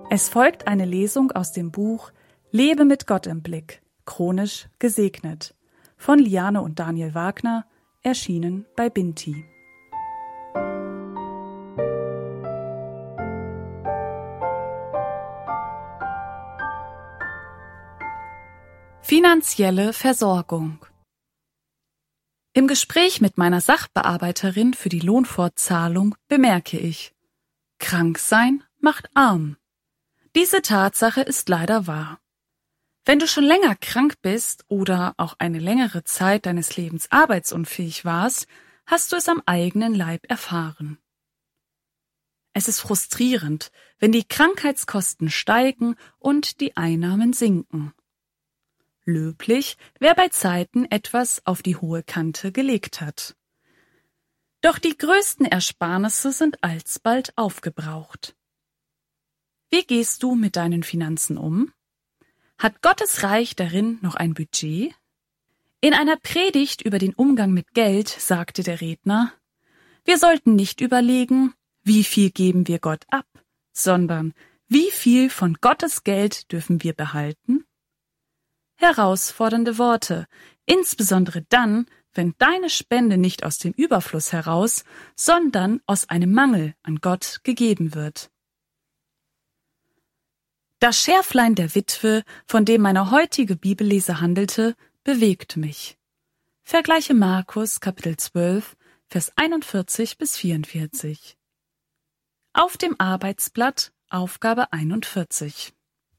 Es folgt eine Lesung aus dem Buch Lebe mit Gott im Blick, chronisch gesegnet, von Liane und Daniel Wagner, erschienen bei Binti. Finanzielle Versorgung. Im Gespräch mit meiner Sachbearbeiterin für die Lohnfortzahlung bemerke ich: Krank sein macht arm. Diese Tatsache ist leider wahr. Wenn du schon länger krank bist oder auch eine längere Zeit deines Lebens arbeitsunfähig warst, hast du es am eigenen Leib erfahren. Es ist frustrierend, wenn die Krankheitskosten steigen und die Einnahmen sinken. Löblich, wer bei Zeiten etwas auf die hohe Kante gelegt hat. Doch die größten Ersparnisse sind alsbald aufgebraucht. Wie gehst du mit deinen Finanzen um? Hat Gottes Reich darin noch ein Budget? In einer Predigt über den Umgang mit Geld sagte der Redner: Wir sollten nicht überlegen, wie viel geben wir Gott ab, sondern wie viel von Gottes Geld dürfen wir behalten? Herausfordernde Worte, insbesondere dann, wenn deine Spende nicht aus dem Überfluss heraus, sondern aus einem Mangel an Gott gegeben wird. Das Schärflein der Witwe, von dem meine heutige Bibellese handelte, bewegt mich. Vergleiche Markus, Kapitel 12, Vers 41 bis 44. Auf dem Arbeitsblatt, Aufgabe 41.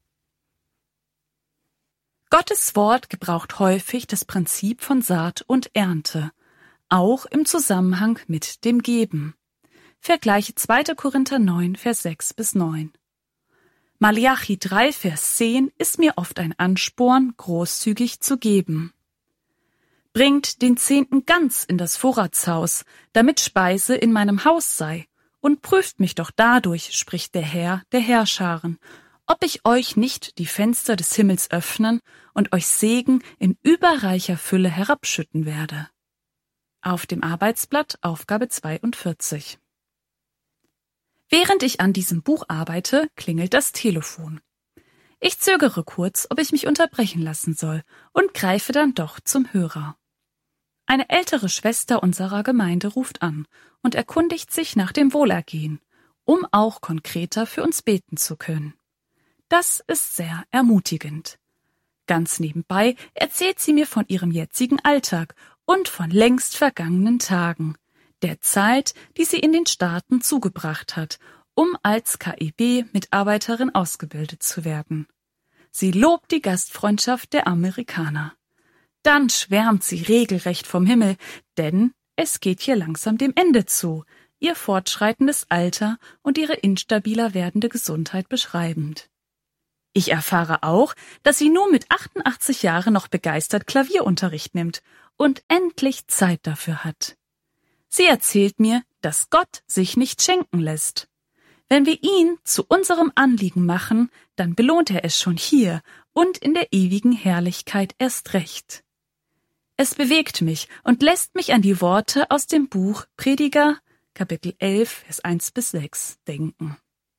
Gottes Wort gebraucht häufig das Prinzip von Saat und Ernte, auch im Zusammenhang mit dem Geben. Vergleiche 2. Korinther 9, Vers 6 bis 9. Malachi 3, Vers 10 ist mir oft ein Ansporn, großzügig zu geben. Bringt den Zehnten ganz in das Vorratshaus, damit Speise in meinem Haus sei, und prüft mich doch dadurch, spricht der Herr der Heerscharen, ob ich euch nicht die Fenster des Himmels öffnen und euch Segen in überreicher Fülle herabschütten werde. Auf dem Arbeitsblatt, Aufgabe 42. Während ich an diesem Buch arbeite, klingelt das Telefon. Ich zögere kurz, ob ich mich unterbrechen lassen soll, und greife dann doch zum Hörer. Eine ältere Schwester unserer Gemeinde ruft an und erkundigt sich nach dem Wohlergehen, um auch konkreter für uns beten zu können. Das ist sehr ermutigend. Ganz nebenbei erzählt sie mir von ihrem jetzigen Alltag und von längst vergangenen Tagen, der Zeit, die sie in den Staaten zugebracht hat, um als KIB-Mitarbeiterin ausgebildet zu werden. Sie lobt die Gastfreundschaft der Amerikaner. Dann schwärmt sie regelrecht vom Himmel, denn es geht hier langsam dem Ende zu, ihr fortschreitendes Alter und ihre instabiler werdende Gesundheit beschreibend. Ich erfahre auch, dass sie nur mit 88 Jahren noch begeistert Klavierunterricht nimmt und endlich Zeit dafür hat. Sie erzählt mir, dass Gott sich nicht schenken lässt. Wenn wir ihn zu unserem Anliegen machen, dann belohnt er es schon hier und in der ewigen Herrlichkeit erst recht. Es bewegt mich und lässt mich an die Worte aus dem Buch Prediger, Kapitel 11, Vers 1 bis 6 denken.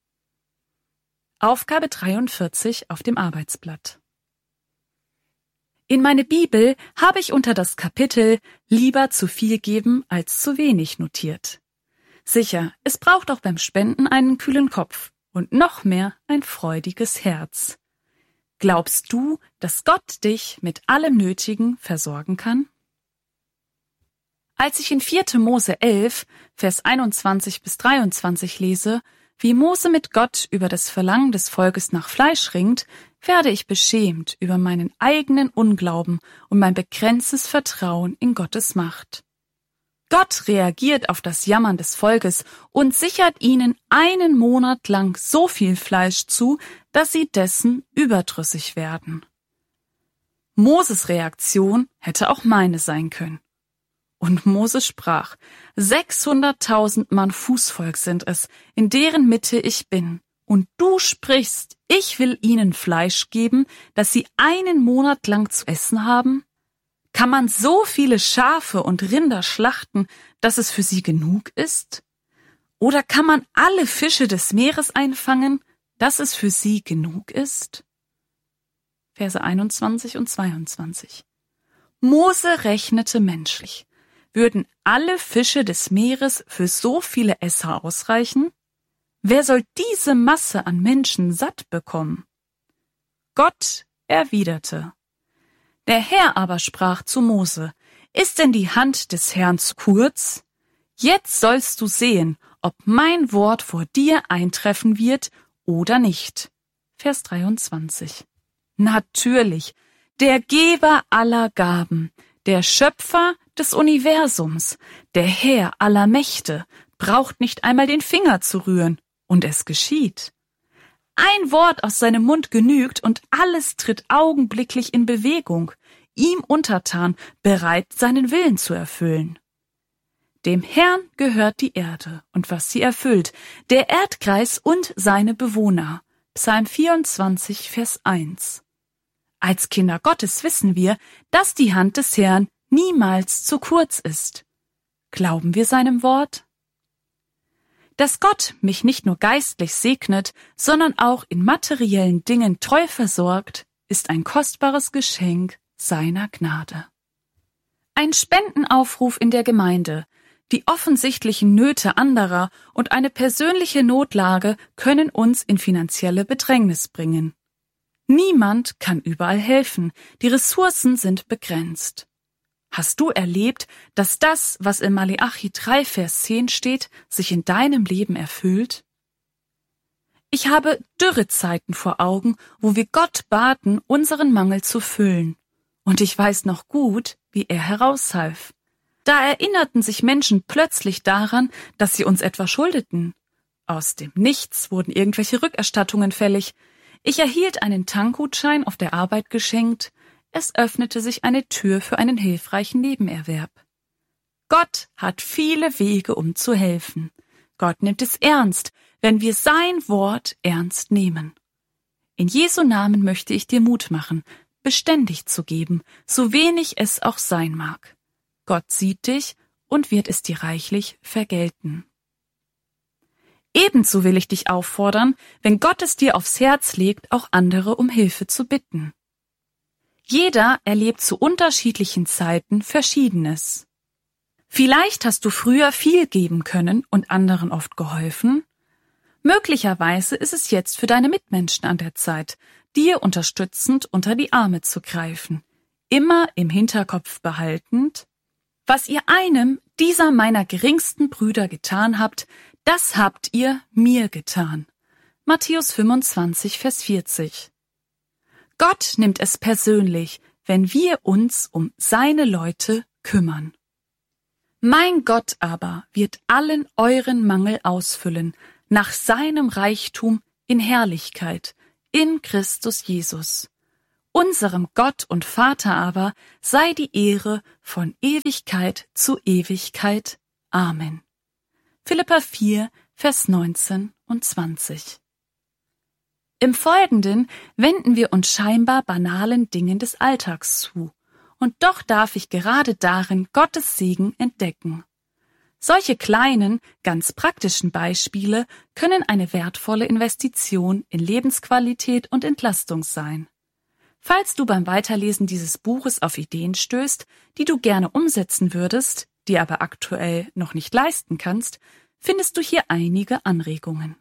Aufgabe 43 auf dem Arbeitsblatt. In meine Bibel habe ich unter das Kapitel Lieber zu viel geben als zu wenig notiert. Sicher, es braucht auch beim Spenden einen kühlen Kopf und noch mehr ein freudiges Herz. Glaubst du, dass Gott dich mit allem Nötigen versorgen kann? Als ich in 4. Mose 11, Vers 21 bis 23 lese, wie Mose mit Gott über das Verlangen des Volkes nach Fleisch ringt, werde ich beschämt über meinen eigenen Unglauben und mein begrenztes Vertrauen in Gottes Macht. Gott reagiert auf das Jammern des Volkes und sichert ihnen 1 Monat lang so viel Fleisch zu, dass sie dessen überdrüssig werden. Moses Reaktion hätte auch meine sein können. Und Mose sprach: 600.000 Mann Fußvolk sind es, in deren Mitte ich bin. Und du sprichst, ich will ihnen Fleisch geben, dass sie 1 Monat lang zu essen haben? Kann man so viele Schafe und Rinder schlachten, dass es für sie genug ist? Oder kann man alle Fische des Meeres einfangen, dass es für sie genug ist? Verse 21 und 22. Mose rechnete menschlich. Würden alle Fische des Meeres für so viele Esser ausreichen? Wer soll diese Masse an Menschen satt bekommen? Gott erwiderte. Der Herr aber sprach zu Mose, ist denn die Hand des Herrn zu kurz? Jetzt sollst du sehen, ob mein Wort vor dir eintreffen wird oder nicht. Vers 23. Natürlich, der Geber aller Gaben, der Schöpfer des Universums, der Herr aller Mächte, braucht nicht einmal den Finger zu rühren, und es geschieht. Ein Wort aus seinem Mund genügt, und alles tritt augenblicklich in Bewegung, ihm untertan, bereit, seinen Willen zu erfüllen. Dem Herrn gehört die Erde und was sie erfüllt, der Erdkreis und seine Bewohner. Psalm 24, Vers 1. Als Kinder Gottes wissen wir, dass die Hand des Herrn niemals zu kurz ist. Glauben wir seinem Wort? Dass Gott mich nicht nur geistlich segnet, sondern auch in materiellen Dingen treu versorgt, ist ein kostbares Geschenk seiner Gnade. Ein Spendenaufruf in der Gemeinde, die offensichtlichen Nöte anderer und eine persönliche Notlage können uns in finanzielle Bedrängnis bringen. Niemand kann überall helfen, die Ressourcen sind begrenzt. Hast du erlebt, dass das, was in Maleachi 3, Vers 10 steht, sich in deinem Leben erfüllt? Ich habe Dürrezeiten vor Augen, wo wir Gott baten, unseren Mangel zu füllen. Und ich weiß noch gut, wie er heraushalf. Da erinnerten sich Menschen plötzlich daran, dass sie uns etwa schuldeten. Aus dem Nichts wurden irgendwelche Rückerstattungen fällig. Ich erhielt einen Tankgutschein auf der Arbeit geschenkt. Es öffnete sich eine Tür für einen hilfreichen Nebenerwerb. Gott hat viele Wege, um zu helfen. Gott nimmt es ernst, wenn wir sein Wort ernst nehmen. In Jesu Namen möchte ich dir Mut machen, beständig zu geben, so wenig es auch sein mag. Gott sieht dich und wird es dir reichlich vergelten. Ebenso will ich dich auffordern, wenn Gott es dir aufs Herz legt, auch andere um Hilfe zu bitten. Jeder erlebt zu unterschiedlichen Zeiten Verschiedenes. Vielleicht hast du früher viel geben können und anderen oft geholfen. Möglicherweise ist es jetzt für deine Mitmenschen an der Zeit, dir unterstützend unter die Arme zu greifen, immer im Hinterkopf behaltend: Was ihr einem dieser meiner geringsten Brüder getan habt, das habt ihr mir getan. Matthäus 25, Vers 40. Gott nimmt es persönlich, wenn wir uns um seine Leute kümmern. Mein Gott aber wird allen euren Mangel ausfüllen, nach seinem Reichtum in Herrlichkeit, in Christus Jesus. Unserem Gott und Vater aber sei die Ehre von Ewigkeit zu Ewigkeit. Amen. Philipper 4, Vers 19 und 20. Im Folgenden wenden wir uns scheinbar banalen Dingen des Alltags zu, und doch darf ich gerade darin Gottes Segen entdecken. Solche kleinen, ganz praktischen Beispiele können eine wertvolle Investition in Lebensqualität und Entlastung sein. Falls du beim Weiterlesen dieses Buches auf Ideen stößt, die du gerne umsetzen würdest, die aber aktuell noch nicht leisten kannst, findest du hier einige Anregungen.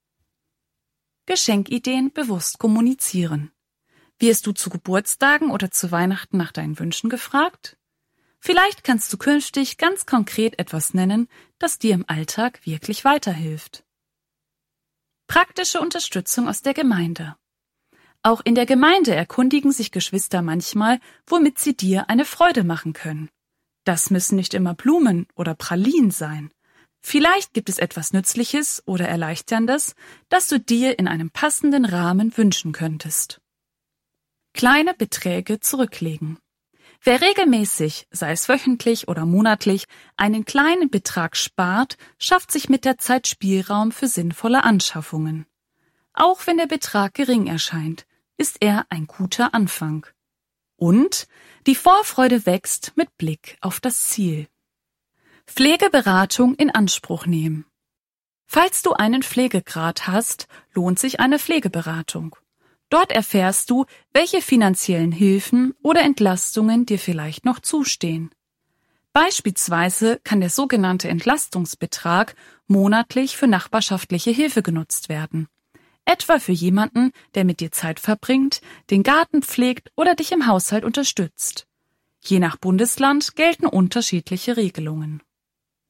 Geschenkideen bewusst kommunizieren. Wirst du zu Geburtstagen oder zu Weihnachten nach deinen Wünschen gefragt? Vielleicht kannst du künftig ganz konkret etwas nennen, das dir im Alltag wirklich weiterhilft. Praktische Unterstützung aus der Gemeinde. Auch in der Gemeinde erkundigen sich Geschwister manchmal, womit sie dir eine Freude machen können. Das müssen nicht immer Blumen oder Pralinen sein. Vielleicht gibt es etwas Nützliches oder Erleichterndes, das du dir in einem passenden Rahmen wünschen könntest. Kleine Beträge zurücklegen. Wer regelmäßig, sei es wöchentlich oder monatlich, einen kleinen Betrag spart, schafft sich mit der Zeit Spielraum für sinnvolle Anschaffungen. Auch wenn der Betrag gering erscheint, ist er ein guter Anfang. Und die Vorfreude wächst mit Blick auf das Ziel. Pflegeberatung in Anspruch nehmen. Falls du einen Pflegegrad hast, lohnt sich eine Pflegeberatung. Dort erfährst du, welche finanziellen Hilfen oder Entlastungen dir vielleicht noch zustehen. Beispielsweise kann der sogenannte Entlastungsbetrag monatlich für nachbarschaftliche Hilfe genutzt werden. Etwa für jemanden, der mit dir Zeit verbringt, den Garten pflegt oder dich im Haushalt unterstützt. Je nach Bundesland gelten unterschiedliche Regelungen.